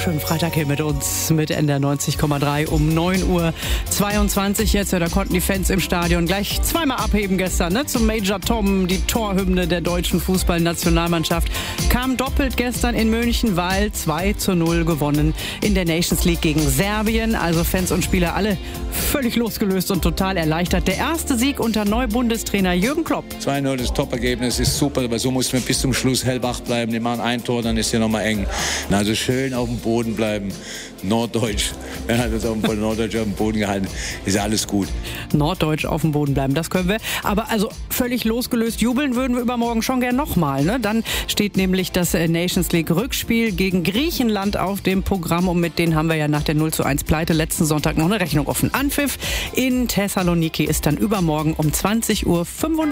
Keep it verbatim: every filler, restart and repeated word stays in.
schönen Freitag hier mit uns, mit N D R neunzig Komma drei um neun Uhr zweiundzwanzig jetzt. Ja, da konnten die Fans im Stadion gleich zweimal abheben gestern, ne? Zum Major Tom, die Torhymne der deutschen Fußballnationalmannschaft. Kam doppelt gestern in München, weil zwei zu null gewonnen in der Nations League gegen Serbien. Also Fans und Spieler alle völlig losgelöst und total erleichtert. Der erste Sieg unter Neubundestrainer Jürgen Klopp. zwei null, das Top-Ergebnis ist super, aber so muss man bis zum Schluss hellwach bleiben. Die machen ein Tor, dann ist hier nochmal eng. Also schön auf dem Boden bleiben. Norddeutsch. Er hat uns auf dem Norddeutsch auf dem Boden gehalten. Ist ja alles gut. Norddeutsch auf dem Boden bleiben, das können wir. Aber also völlig losgelöst jubeln würden wir übermorgen schon gern nochmal. Ne? Dann steht nämlich das Nations League Rückspiel gegen Griechenland auf dem Programm. Und mit denen haben wir ja nach der null zu eins Pleite letzten Sonntag noch eine Rechnung offen. Anpfiff in Thessaloniki ist dann übermorgen um zwanzig Uhr fünfundvierzig.